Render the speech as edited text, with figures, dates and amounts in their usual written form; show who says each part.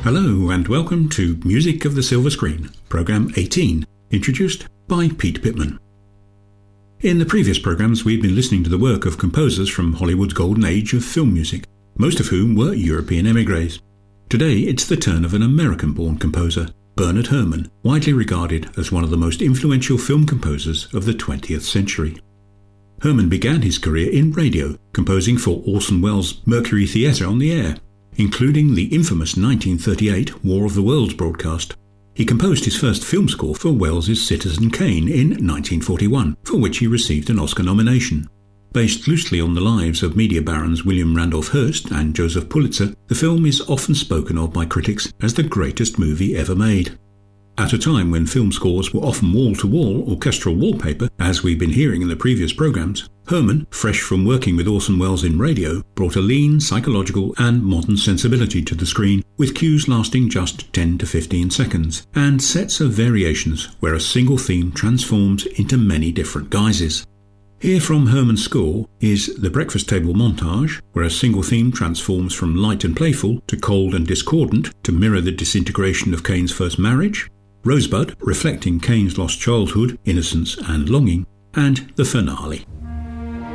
Speaker 1: Hello and welcome to Music of the Silver Screen, Programme 18, introduced by Pete Pittman. In the previous programmes we've been listening to the work of composers from Hollywood's golden age of film music, most of whom were European émigrés. Today it's the turn of an American-born composer, Bernard Herrmann, widely regarded as one of the most influential film composers of the 20th century. Herrmann began his career in radio, composing for Orson Welles' Mercury Theatre on the Air, including the infamous 1938 War of the Worlds broadcast. He composed his first film score for Welles' Citizen Kane in 1941, for which he received an Oscar nomination. Based loosely on the lives of media barons William Randolph Hearst and Joseph Pulitzer, the film is often spoken of by critics as the greatest movie ever made. At a time when film scores were often wall-to-wall orchestral wallpaper, as we've been hearing in the previous programmes, Herrmann, fresh from working with Orson Welles in radio, brought a lean, psychological and modern sensibility to the screen, with cues lasting just 10 to 15 seconds, and sets of variations where a single theme transforms into many different guises. Here from Herrmann's score is The Breakfast Table Montage, where a single theme transforms from light and playful to cold and discordant to mirror the disintegration of Kane's first marriage, Rosebud, reflecting Kane's lost childhood, innocence and longing, and the finale.